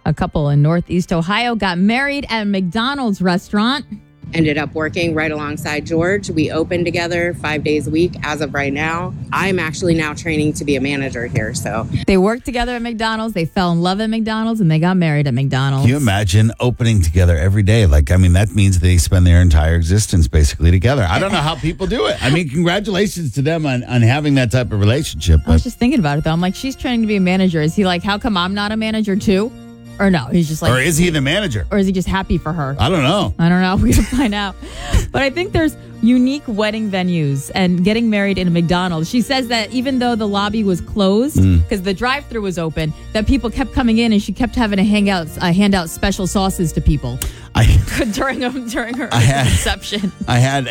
A couple in Northeast Ohio got married at a McDonald's restaurant. Ended up working right alongside George. We opened together 5 days a week as of right now. I'm actually now training to be a manager here. So They worked together at McDonald's. They fell in love at McDonald's, and they got married at McDonald's. Can you imagine opening together every day? That means they spend their entire existence basically together. I don't know how people do it. I mean, congratulations to them on having that type of relationship. I was just thinking about it, though. I'm like, she's training to be a manager. Is he like, how come I'm not a manager, too? Or no, he's just like... Or is he the manager? Or is he just happy for her? I don't know. We gotta find out. But I think there's unique wedding venues and getting married in a McDonald's. She says that even though the lobby was closed, because the drive-thru was open, that people kept coming in and she kept having to hand out special sauces to people during her reception. I had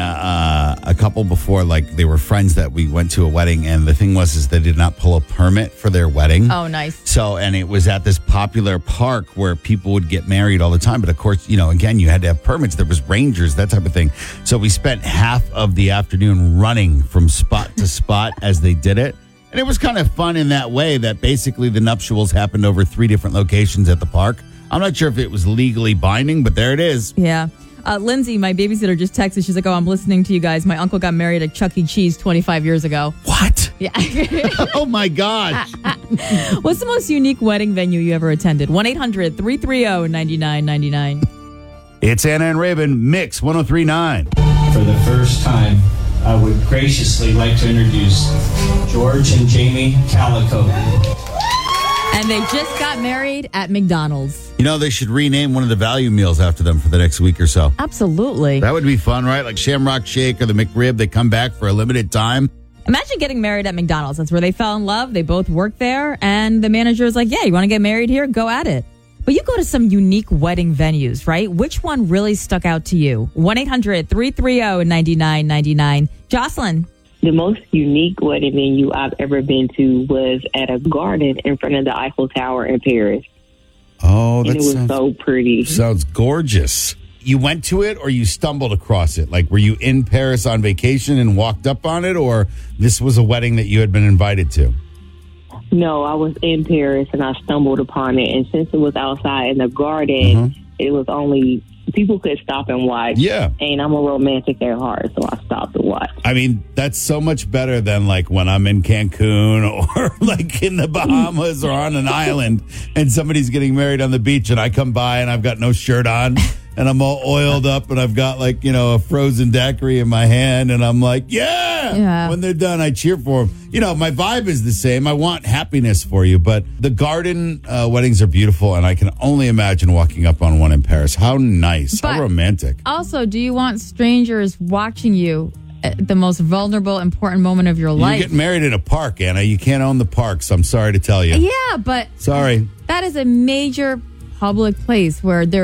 a couple before, they were friends that we went to a wedding, and the thing was they did not pull a permit for their wedding. Oh, nice. So, and it was at this popular park where people would get married all the time. But of course, again, you had to have permits. There was rangers, that type of thing. So we spent half of the afternoon running from spot to spot as they did it. And it was kind of fun in that way that basically the nuptials happened over 3 different locations at the park. I'm not sure if it was legally binding, but there it is. Yeah. Lindsay, my babysitter, just texted. She's like, I'm listening to you guys. My uncle got married at Chuck E. Cheese 25 years ago. What? Yeah. Oh, my gosh. What's the most unique wedding venue you ever attended? 1-800-330-9999. It's Anna and Raven, Mix 103.9. For the first time, I would graciously like to introduce George and Jamie Calico. And they just got married at McDonald's. They should rename one of the value meals after them for the next week or so. Absolutely. That would be fun, right? Like Shamrock Shake or the McRib, they come back for a limited time. Imagine getting married at McDonald's. That's where they fell in love. They both worked there. And the manager is like, yeah, you want to get married here? Go at it. But you go to some unique wedding venues, right? Which one really stuck out to you? 1-800-330-9999. Jocelyn. The most unique wedding venue I've ever been to was at a garden in front of the Eiffel Tower in Paris. Oh, and it was so pretty. Sounds gorgeous. You went to it or you stumbled across it? Like, were you in Paris on vacation and walked up on it, or this was a wedding that you had been invited to? No, I was in Paris and I stumbled upon it. And since it was outside in the garden, it was only... people could stop and watch. Yeah. And I'm a romantic at heart, so I stopped to watch. I mean, that's so much better than when I'm in Cancun or in the Bahamas or on an island and somebody's getting married on the beach and I come by and I've got no shirt on and I'm all oiled up and I've got a frozen daiquiri in my hand and I'm like, yeah. When they're done, I cheer for them. My vibe is the same. I want happiness for you, but the garden weddings are beautiful and I can only imagine walking up on one in Paris. How nice. How romantic. Also, do you want strangers watching you at the most vulnerable, important moment of your life? You get married in a park, Anna. You can't own the parks. I'm sorry to tell you. Yeah, but... Sorry. That is a major public place where there